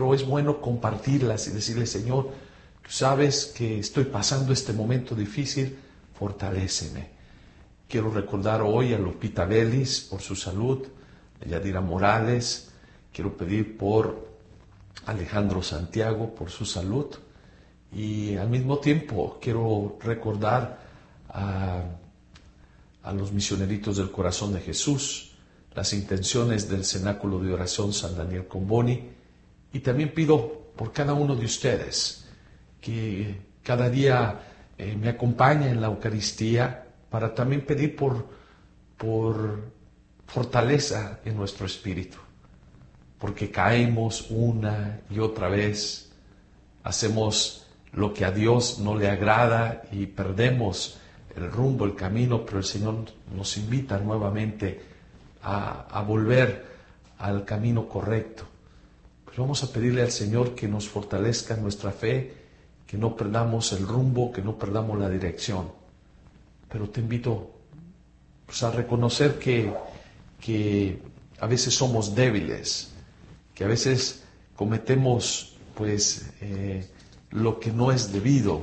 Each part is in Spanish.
pero es bueno compartirlas y decirle, Señor, tú sabes que estoy pasando este momento difícil, fortaléceme. Quiero recordar hoy a Lupita Vélez por su salud, a Yadira Morales, quiero pedir por Alejandro Santiago por su salud y al mismo tiempo quiero recordar a los misioneritos del corazón de Jesús, las intenciones del cenáculo de oración San Daniel Comboni, y también pido por cada uno de ustedes que cada día me acompañe en la Eucaristía para también pedir por fortaleza en nuestro espíritu, porque caemos una y otra vez, hacemos lo que a Dios no le agrada y perdemos el rumbo, el camino, pero el Señor nos invita nuevamente a volver al camino correcto. Pues vamos a pedirle al Señor que nos fortalezca nuestra fe, que no perdamos el rumbo, que no perdamos la dirección. Pero te invito pues, a reconocer que a veces somos débiles, que a veces cometemos pues lo que no es debido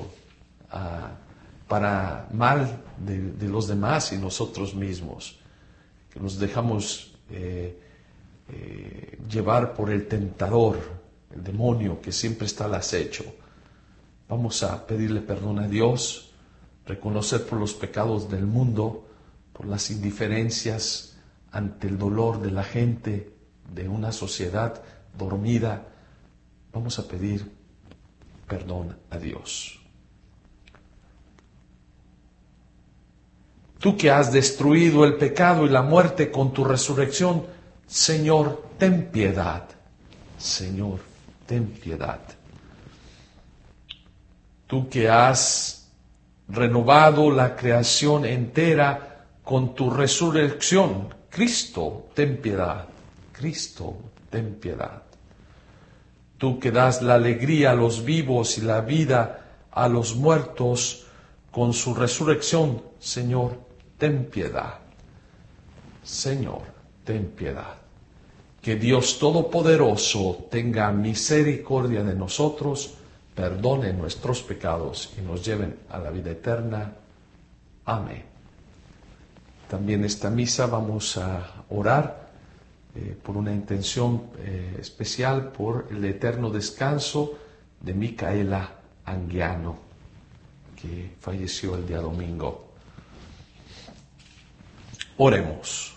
para mal de los demás y nosotros mismos, que nos dejamos llevar por el tentador, el demonio que siempre está al acecho. Vamos a pedirle perdón a Dios, reconocer por los pecados del mundo, por las indiferencias ante el dolor de la gente, de una sociedad dormida. Vamos a pedir perdón a Dios. Tú que has destruido el pecado y la muerte con tu resurrección, Señor, ten piedad. Señor, ten piedad. Tú que has renovado la creación entera con tu resurrección, Cristo, ten piedad. Cristo, ten piedad. Tú que das la alegría a los vivos y la vida a los muertos con su resurrección, Señor, ten piedad. Señor, ten piedad. Que Dios Todopoderoso tenga misericordia de nosotros, perdone nuestros pecados y nos lleven a la vida eterna. Amén. También esta misa vamos a orar por una intención especial por el eterno descanso de Micaela Anguiano, que falleció el día domingo. Oremos.